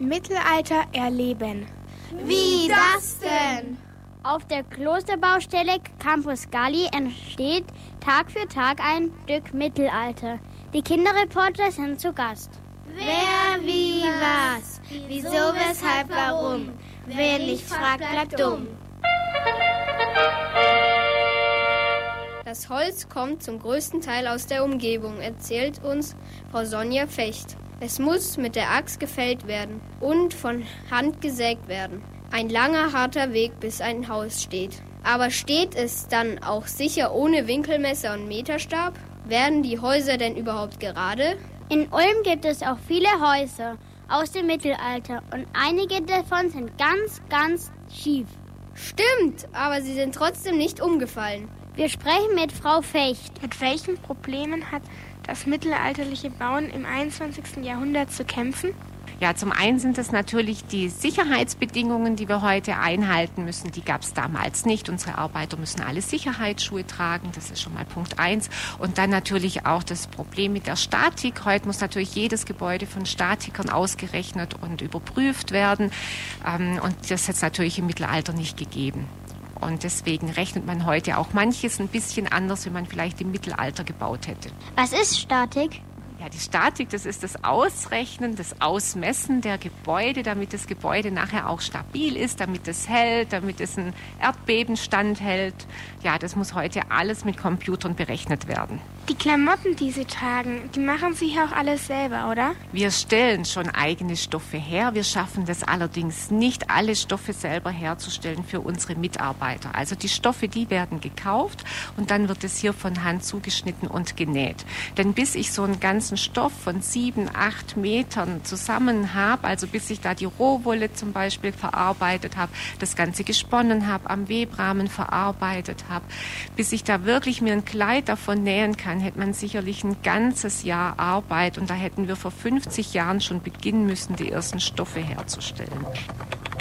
Mittelalter erleben. Wie das denn? Auf der Klosterbaustelle Campus Galli entsteht Tag für Tag ein Stück Mittelalter. Die Kinderreporter sind zu Gast. Wer, wie, was? Wieso, weshalb, warum? Wer nicht fragt, bleibt dumm. Das Holz kommt zum größten Teil aus der Umgebung, erzählt uns Frau Sonja Fecht. Es muss mit der Axt gefällt werden und von Hand gesägt werden. Ein langer, harter Weg, bis ein Haus steht. Aber steht es dann auch sicher ohne Winkelmesser und Meterstab? Werden die Häuser denn überhaupt gerade? In Ulm gibt es auch viele Häuser aus dem Mittelalter und einige davon sind ganz, ganz schief. Stimmt, aber sie sind trotzdem nicht umgefallen. Wir sprechen mit Frau Fecht. Mit welchen Problemen hat das mittelalterliche Bauen im 21. Jahrhundert zu kämpfen? Ja, zum einen sind es natürlich die Sicherheitsbedingungen, die wir heute einhalten müssen. Die gab es damals nicht. Unsere Arbeiter müssen alle Sicherheitsschuhe tragen. Das ist schon mal Punkt 1. Und dann natürlich auch das Problem mit der Statik. Heute muss natürlich jedes Gebäude von Statikern ausgerechnet und überprüft werden. Und das ist jetzt natürlich im Mittelalter nicht gegeben. Und deswegen rechnet man heute auch manches ein bisschen anders, wie man vielleicht im Mittelalter gebaut hätte. Was ist Statik? Ja, die Statik, das ist das Ausrechnen, das Ausmessen der Gebäude, damit das Gebäude nachher auch stabil ist, damit es hält, damit es einen Erdbeben standhält. Ja, das muss heute alles mit Computern berechnet werden. Die Klamotten, die Sie tragen, die machen Sie auch alles selber, oder? Wir stellen schon eigene Stoffe her. Wir schaffen das allerdings nicht, alle Stoffe selber herzustellen für unsere Mitarbeiter. Also die Stoffe, die werden gekauft und dann wird es hier von Hand zugeschnitten und genäht. Denn bis ich so einen ganzen Stoff von 7, 8 Metern zusammen habe, also bis ich da die Rohwolle zum Beispiel verarbeitet habe, das Ganze gesponnen habe, am Webrahmen verarbeitet habe, bis ich da wirklich mir ein Kleid davon nähen kann, hätte man sicherlich ein ganzes Jahr Arbeit und da hätten wir vor 50 Jahren schon beginnen müssen, die ersten Stoffe herzustellen.